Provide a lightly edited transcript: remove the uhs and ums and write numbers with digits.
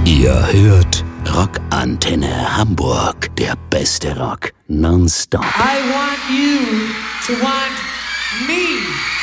Ihr hört Rockantenne Hamburg, der beste Rock nonstop. I want you to want me.